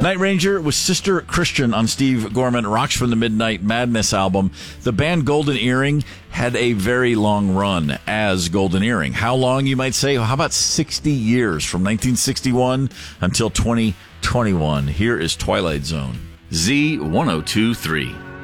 Night Ranger was Sister Christian on Steve Gorman, Rocks from the Midnight Madness album. The band Golden Earring had a very long run as Golden Earring. How long, you might say? How about 60 years, from 1961 until 2021. Here is Twilight Zone, Z1023.